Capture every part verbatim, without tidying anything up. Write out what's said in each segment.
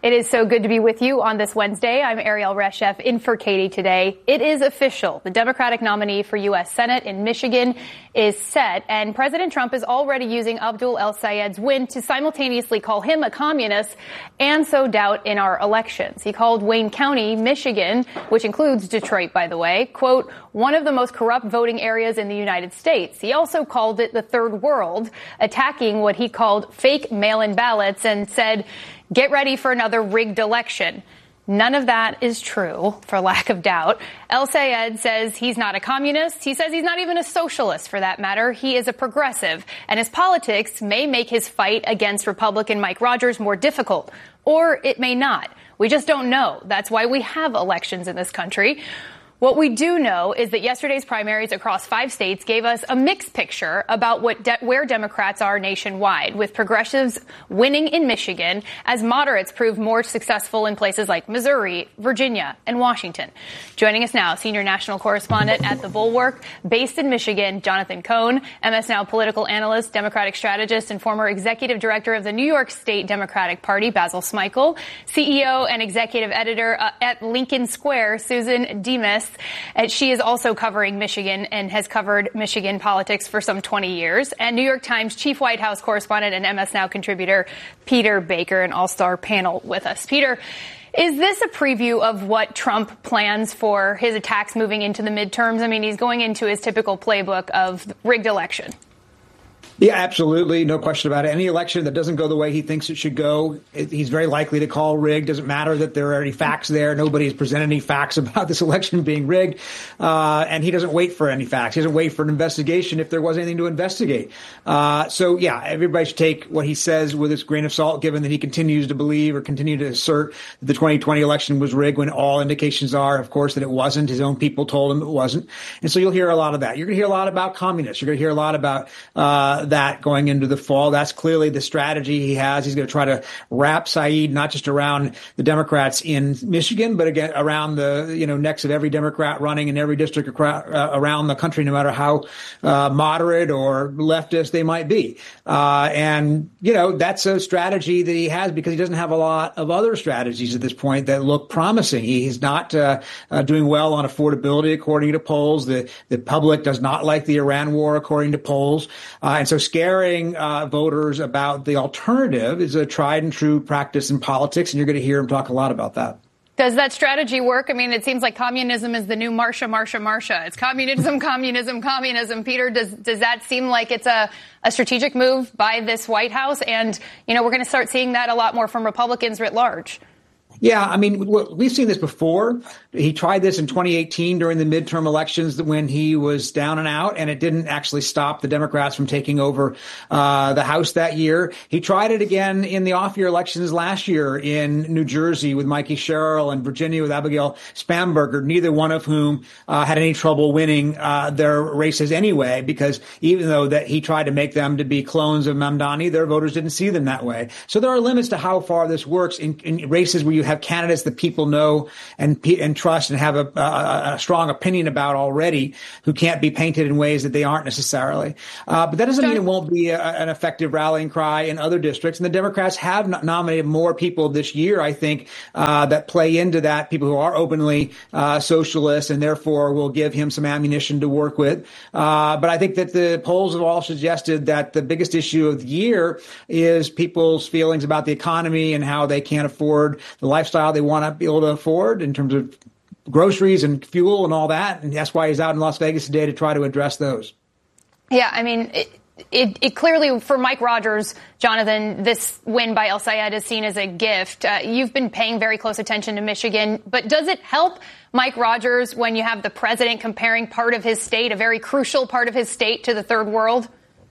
It is so good to be with you on this Wednesday. I'm Ariel Reshef in for Katie today. It is official. The Democratic nominee for U S Senate in Michigan is set, and President Trump is already using Abdul El-Sayed's win to simultaneously call him a communist and sow doubt in our elections. He called Wayne County, Michigan, which includes Detroit, by the way, quote, one of the most corrupt voting areas in the United States. He also called it the third world, attacking what he called fake mail-in ballots and said, get ready for another rigged election. None of that is true, for lack of doubt. El-Sayed says he's not a communist. He says he's not even a socialist, for that matter. He is a progressive, and his politics may make his fight against Republican Mike Rogers more difficult, or it may not. We just don't know. That's why we have elections in this country. What we do know is that yesterday's primaries across five states gave us a mixed picture about what de- where Democrats are nationwide, with progressives winning in Michigan as moderates proved more successful in places like Missouri, Virginia, and Washington. Joining us now, senior national correspondent at The Bulwark, based in Michigan, Jonathan Cohn, M S Now political analyst, Democratic strategist, and former executive director of the New York State Democratic Party, Basil Smikle, C E O and executive editor uh, at Lincoln Square, Susan Demas. And she is also covering Michigan and has covered Michigan politics for some twenty years. And New York Times chief White House correspondent and M S Now contributor Peter Baker, an all-star panel with us. Peter, is this a preview of what Trump plans for his attacks moving into the midterms? I mean, he's going into his typical playbook of rigged election. Yeah, absolutely. No question about it. Any election that doesn't go the way he thinks it should go, he's very likely to call rigged. Doesn't matter that there are any facts there. Nobody has presented any facts about this election being rigged. Uh, and he doesn't wait for any facts. He doesn't wait for an investigation if there was anything to investigate. Uh, so, yeah, everybody should take what he says with a grain of salt, given that he continues to believe or continue to assert that the twenty twenty election was rigged when all indications are, of course, that it wasn't. His own people told him it wasn't. And so you'll hear a lot of that. You're going to hear a lot about communists. You're going to hear a lot about uh that going into the fall. That's clearly the strategy he has. He's going to try to wrap Saeed not just around the Democrats in Michigan, but again around the you know necks of every Democrat running in every district across, uh, around the country, no matter how uh, moderate or leftist they might be. Uh, and you know that's a strategy that he has because he doesn't have a lot of other strategies at this point that look promising. He's not uh, uh, doing well on affordability, according to polls. The the public does not like the Iran war, according to polls, uh, and so scaring uh, voters about the alternative is a tried and true practice in politics, and you're going to hear him talk a lot about that. Does that strategy work? I mean, it seems like communism is the new Marsha, Marsha, Marsha. It's communism, communism, communism. Peter, does does that seem like it's a, a strategic move by this White House? And, you know, we're going to start seeing that a lot more from Republicans writ large. Yeah, I mean, we've seen this before. He tried this in twenty eighteen during the midterm elections when he was down and out, and it didn't actually stop the Democrats from taking over uh the House that year. He tried it again in the off-year elections last year in New Jersey with Mikey Sherrill and Virginia with Abigail Spanberger, neither one of whom uh, had any trouble winning uh their races anyway, because even though that he tried to make them to be clones of Mamdani, their voters didn't see them that way. So there are limits to how far this works in, in races where you have candidates that people know and and trust and have a, a, a strong opinion about already, who can't be painted in ways that they aren't necessarily. Uh, but that doesn't mean it won't be a, an effective rallying cry in other districts. And the Democrats have no- nominated more people this year, I think, uh, that play into that, people who are openly uh, socialists and therefore will give him some ammunition to work with. Uh, but I think that the polls have all suggested that the biggest issue of the year is people's feelings about the economy and how they can't afford the lifestyle they want to be able to afford in terms of groceries and fuel and all that. And that's why he's out in Las Vegas today to try to address those. Yeah, I mean, it, it, it clearly, for Mike Rogers, Jonathan, this win by El-Sayed is seen as a gift. Uh, you've been paying very close attention to Michigan, but does it help Mike Rogers when you have the president comparing part of his state, a very crucial part of his state, to the third world?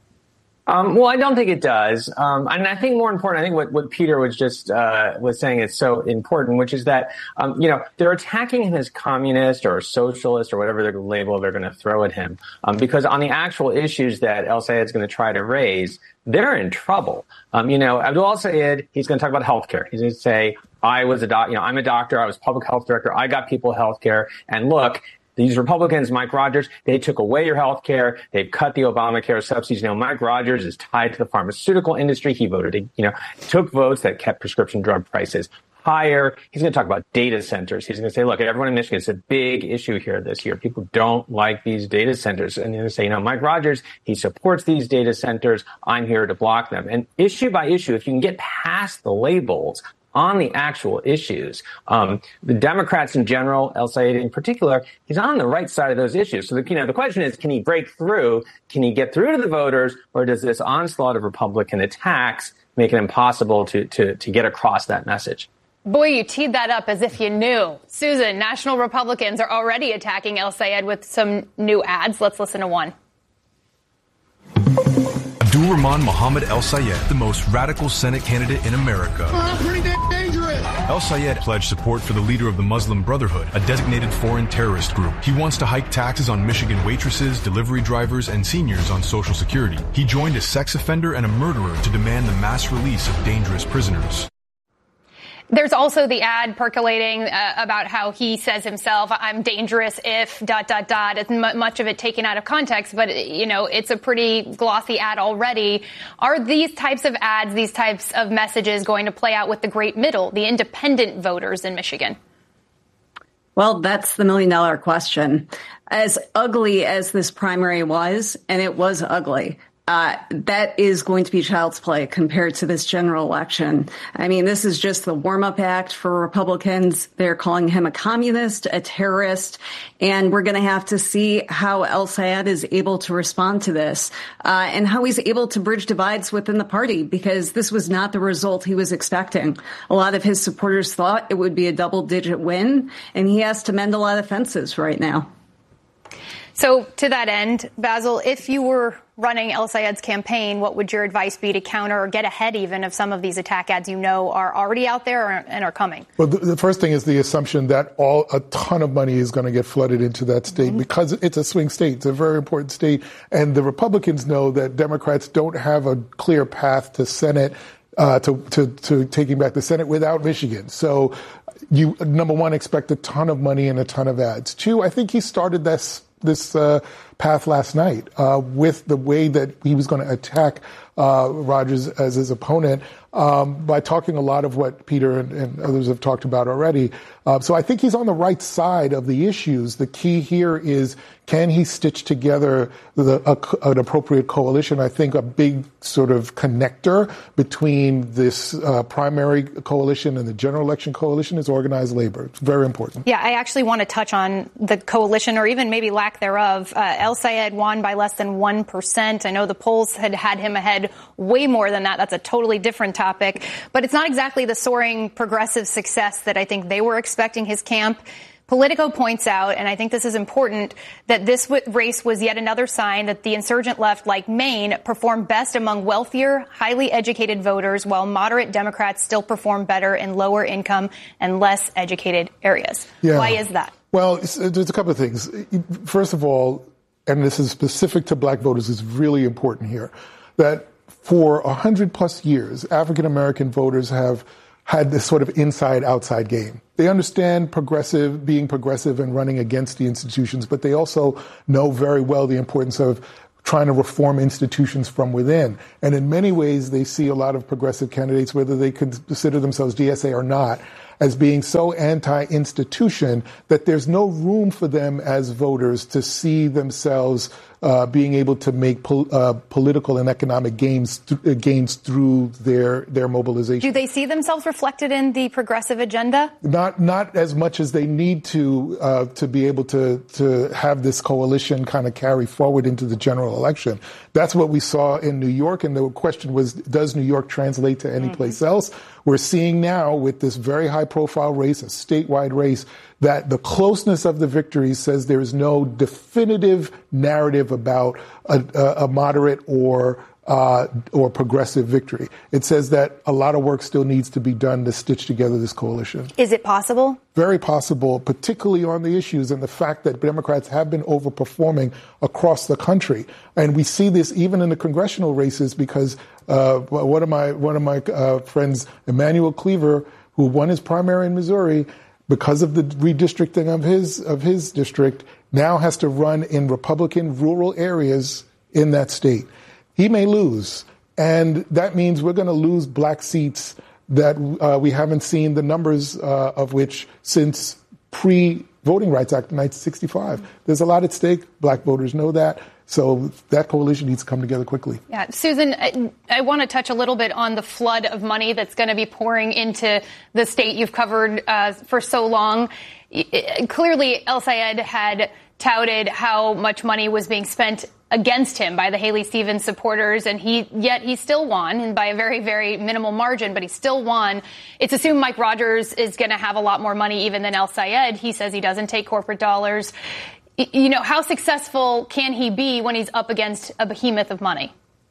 Um, well, I don't think it does. Um, and I think more important, I think what, what Peter was just, uh, was saying is so important, which is that, um, you know, they're attacking him as communist or socialist or whatever the label they're going to throw at him. Um, because on the actual issues that El-Sayed is going to try to raise, they're in trouble. Um, you know, Abdul El-Sayed, he's going to talk about healthcare. He's going to say, I was a doc, you know, I'm a doctor. I was public health director. I got people healthcare. And look, these Republicans, Mike Rogers, they took away your health care. They've cut the Obamacare subsidies. You know, Mike Rogers is tied to the pharmaceutical industry. He voted, you know, took votes that kept prescription drug prices higher. He's going to talk about data centers. He's going to say, look, everyone in Michigan, it's a big issue here this year. People don't like these data centers. And he's going to say, you know, Mike Rogers, he supports these data centers. I'm here to block them. And issue by issue, if you can get past the labels on the actual issues, um, the Democrats in general, El-Sayed in particular, he's on the right side of those issues. So, the, you know, the question is, can he break through? Can he get through to the voters? Or does this onslaught of Republican attacks make it impossible to, to, to get across that message? Boy, you teed that up as if you knew. Susan, national Republicans are already attacking El-Sayed with some new ads. Let's listen to one. Abdul Rahman Mohammed El-Sayed, the most radical Senate candidate in America. Oh, pretty dangerous. El-Sayed pledged support for the leader of the Muslim Brotherhood, a designated foreign terrorist group. He wants to hike taxes on Michigan waitresses, delivery drivers, and seniors on Social Security. He joined a sex offender and a murderer to demand the mass release of dangerous prisoners. There's also the ad percolating uh, about how he says himself, I'm dangerous if dot, dot, dot. It's m- much of it taken out of context, but, you know, it's a pretty glossy ad already. Are these types of ads, these types of messages going to play out with the great middle, the independent voters in Michigan? Well, that's the million dollar question. As ugly as this primary was, and it was ugly, Uh, that is going to be child's play compared to this general election. I mean, this is just the warm-up act for Republicans. They're calling him a communist, a terrorist, and we're going to have to see how El-Sayed is able to respond to this uh, and how he's able to bridge divides within the party, because this was not the result he was expecting. A lot of his supporters thought it would be a double-digit win, and he has to mend a lot of fences right now. So to that end, Basil, if you were running El-Sayed's campaign, what would your advice be to counter or get ahead even of some of these attack ads you know are already out there and are coming? Well, the, the first thing is the assumption that all a ton of money is going to get flooded into that state mm-hmm. because it's a swing state. It's a very important state. And the Republicans know that Democrats don't have a clear path to Senate, uh, to, to, to taking back the Senate without Michigan. So you, number one, expect a ton of money and a ton of ads. Two, I think he started this this uh, path last night uh, with the way that he was going to attack uh, Rogers as his opponent um, by talking a lot of what Peter and, and others have talked about already. Uh, so I think he's on the right side of the issues. The key here is, can he stitch together the, a, an appropriate coalition? I think a big sort of connector between this uh, primary coalition and the general election coalition is organized labor. It's very important. Yeah, I actually want to touch on the coalition, or even maybe lack thereof. Uh, El-Sayed won by less than one percent. I know the polls had had him ahead way more than that. That's a totally different topic. But it's not exactly the soaring progressive success that I think they were expecting his camp. Politico points out, and I think this is important, that this w- race was yet another sign that the insurgent left, like Maine, performed best among wealthier, highly educated voters, while moderate Democrats still perform better in lower income and less educated areas. Yeah. Why is that? Well, there's a couple of things. First of all, and this is specific to black voters, is really important here, that for one hundred plus years, African-American voters have had this sort of inside-outside game. They understand progressive, being progressive and running against the institutions, but they also know very well the importance of trying to reform institutions from within. And in many ways, they see a lot of progressive candidates, whether they consider themselves D S A or not, as being so anti-institution that there's no room for them as voters to see themselves uh, being able to make pol- uh, political and economic gains th- gains through their their mobilization. Do they see themselves reflected in the progressive agenda? Not not as much as they need to uh, to be able to to have this coalition kind of carry forward into the general election. That's what we saw in New York, and the question was, does New York translate to any mm-hmm. place else? We're seeing now with this very high-profile race, a statewide race, that the closeness of the victories says there is no definitive narrative about a, a moderate or uh, or progressive victory. It says that a lot of work still needs to be done to stitch together this coalition. Is it possible? Very possible, particularly on the issues and the fact that Democrats have been overperforming across the country. And we see this even in the congressional races because uh, one of my one of my uh, friends, Emanuel Cleaver, who won his primary in Missouri, because of the redistricting of his of his district, now has to run in Republican rural areas in that state. He may lose, and that means we're going to lose black seats that uh, we haven't seen the numbers uh, of which since pre-Voting Rights Act of nineteen sixty-five. There's a lot at stake. Black voters know that. So that coalition needs to come together quickly. Yeah, Susan, I, I want to touch a little bit on the flood of money that's going to be pouring into the state you've covered uh, for so long. It, clearly, El-Sayed had touted how much money was being spent against him by the Haley Stevens supporters, and he yet he still won, and by a very, very minimal margin, but he still won. It's assumed Mike Rogers is going to have a lot more money even than El-Sayed. He says he doesn't take corporate dollars. You know, how successful can he be when he's up against a behemoth of money?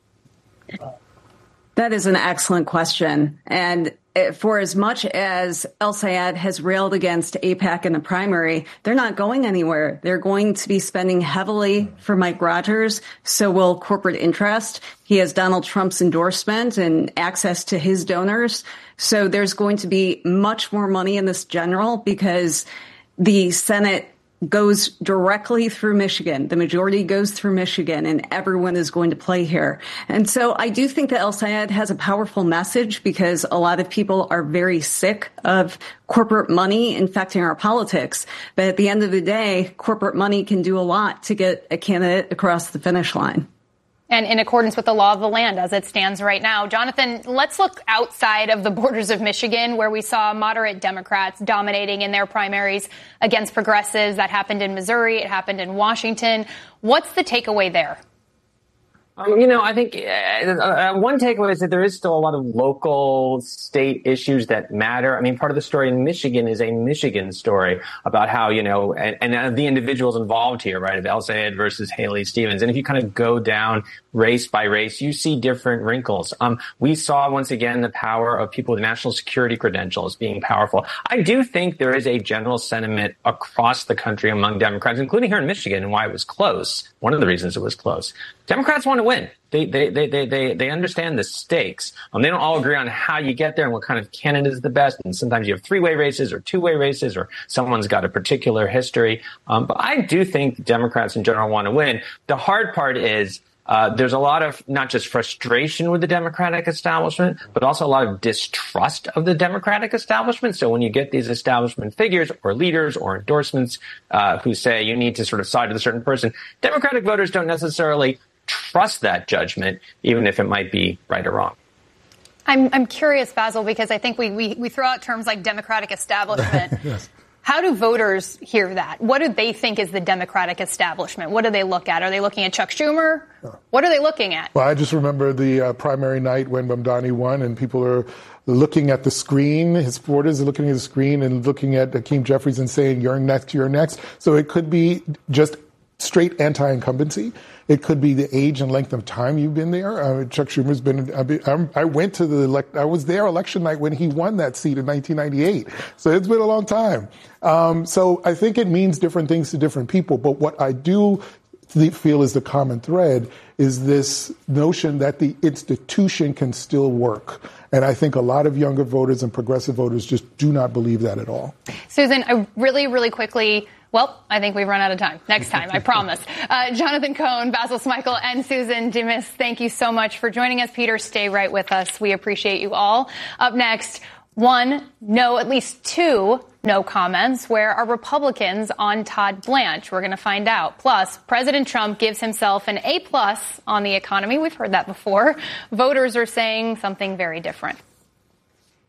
That is an excellent question. And for as much as El-Sayed has railed against AIPAC in the primary, they're not going anywhere. They're going to be spending heavily for Mike Rogers. So will corporate interest. He has Donald Trump's endorsement and access to his donors. So there's going to be much more money in this general because the Senate goes directly through Michigan. The majority goes through Michigan, and everyone is going to play here. And so I do think that El-Sayed has a powerful message because a lot of people are very sick of corporate money infecting our politics. But at the end of the day, corporate money can do a lot to get a candidate across the finish line. And in accordance with the law of the land as it stands right now. Jonathan, let's look outside of the borders of Michigan, where we saw moderate Democrats dominating in their primaries against progressives. That happened in Missouri. It happened in Washington. What's the takeaway there? Um, you know, I think uh, uh, one takeaway is that there is still a lot of local state issues that matter. I mean, part of the story in Michigan is a Michigan story about how, you know, and, and uh, the individuals involved here, right, of El-Sayed versus Haley Stevens. And if you kind of go down race by race, you see different wrinkles. Um, we saw once again the power of people with national security credentials being powerful. I do think there is a general sentiment across the country among Democrats, including here in Michigan, and why it was close. One of the reasons it was close. Democrats want to win. They they they they they, they understand the stakes. Um, they don't all agree on how you get there and what kind of candidate is the best. And sometimes you have three-way races or two-way races, or someone's got a particular history. Um, but I do think Democrats in general want to win. The hard part is uh, there's a lot of not just frustration with the Democratic establishment, but also a lot of distrust of the Democratic establishment. So when you get these establishment figures or leaders or endorsements uh, who say you need to sort of side with a certain person, Democratic voters don't necessarily trust that judgment, even if it might be right or wrong. I'm I'm curious, Basil, because I think we, we, we throw out terms like Democratic establishment. Yes. How do voters hear that? What do they think is the Democratic establishment? What do they look at? Are they looking at Chuck Schumer? What are they looking at? Well, I just remember the uh, primary night when Mamdani won, and people are looking at the screen. His supporters are looking at the screen and looking at Hakeem Jeffries and saying, you're next, you're next. So it could be just straight anti-incumbency. It could be the age and length of time you've been there. Uh, Chuck Schumer's been, I went to the, elect, I was there election night when he won that seat in nineteen ninety-eight. So it's been a long time. Um, so I think it means different things to different people. But what I do feel is the common thread is this notion that the institution can still work. And I think a lot of younger voters and progressive voters just do not believe that at all. Susan, I really, really quickly, well, I think we've run out of time. Next time, I promise. Uh, Jonathan Cohn, Basil Smikle, and Susan Dumas, thank you so much for joining us. Peter, stay right with us. We appreciate you all. Up next, one, no, at least two no comments. Where are Republicans on Todd Blanche? We're going to find out. Plus, President Trump gives himself an A plus on the economy. We've heard that before. Voters are saying something very different.